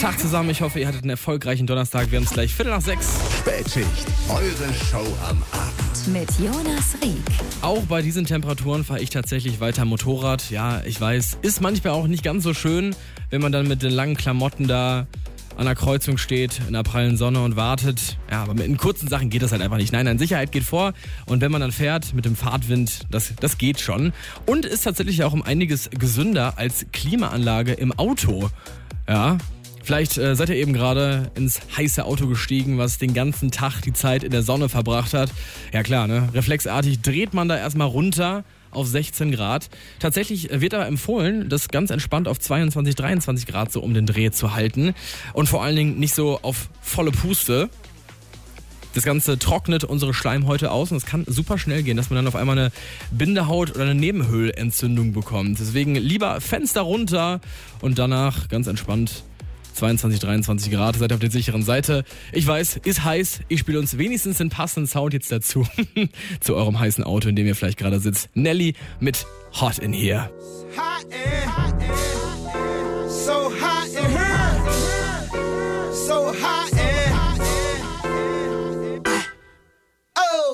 Tag zusammen. Ich hoffe, ihr hattet einen erfolgreichen Donnerstag. Wir haben es gleich 5:45. Spätschicht, eure Show am Abend. Mit Jonas Rieck. Auch bei diesen Temperaturen fahre ich tatsächlich weiter Motorrad. Ja, ich weiß, ist manchmal auch nicht ganz so schön, wenn man dann mit den langen Klamotten da an der Kreuzung steht, in der prallen Sonne und wartet. Ja, aber mit den kurzen Sachen geht das halt einfach nicht. Nein, Sicherheit geht vor. Und wenn man dann fährt mit dem Fahrtwind, das geht schon. Und ist tatsächlich auch um einiges gesünder als Klimaanlage im Auto. Ja, vielleicht seid ihr eben gerade ins heiße Auto gestiegen, was den ganzen Tag die Zeit in der Sonne verbracht hat. Ja klar, ne? Reflexartig dreht man da erstmal runter auf 16 Grad. Tatsächlich wird aber empfohlen, das ganz entspannt auf 22, 23 Grad so um den Dreh zu halten. Und vor allen Dingen nicht so auf volle Puste. Das Ganze trocknet unsere Schleimhäute aus und es kann super schnell gehen, dass man dann auf einmal eine Bindehaut- oder eine Nebenhöhlenentzündung bekommt. Deswegen lieber Fenster runter und danach ganz entspannt 22, 23 Grad, seid auf der sicheren Seite. Ich weiß, ist heiß. Ich spiele uns wenigstens den passenden Sound jetzt dazu. Zu eurem heißen Auto, in dem ihr vielleicht gerade sitzt. Nelly mit Hot in Here. Hot in, so hot in here, so hot in